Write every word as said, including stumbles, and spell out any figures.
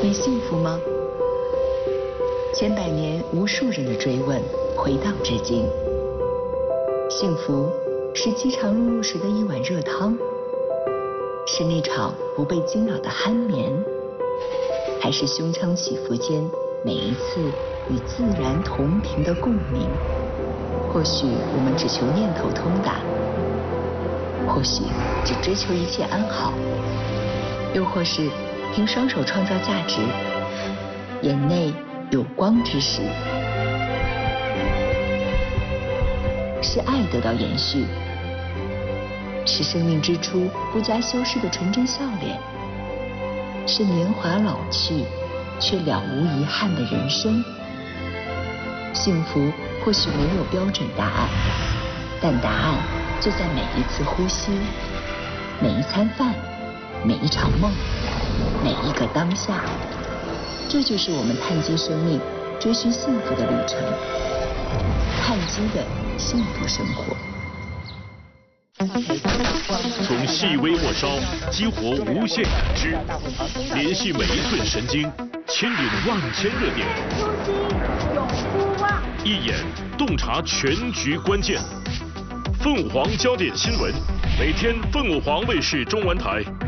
你幸福吗？千百年无数人的追问回荡至今。幸福是饥肠辘辘时的一碗热汤，是那场不被惊扰的酣眠，还是胸腔起伏间每一次与自然同频的共鸣？或许我们只求念头通达，或许只追求一切安好，又或是凭双手创造价值，眼内有光之时，是爱得到延续，是生命之初不加修饰的纯真笑脸，是年华老去却了无遗憾的人生。幸福或许没有标准答案，但答案就在每一次呼吸，每一餐饭，每一场梦，每一个当下。这就是我们碳基生命追寻幸福的旅程，碳基的幸福生活。 从细微末梢激活无限感知，联系每一寸神经，牵引万千热点。 呼吸，永呼哇！ 一眼洞察全局关键。凤凰焦点新闻，每天凤凰卫视中文台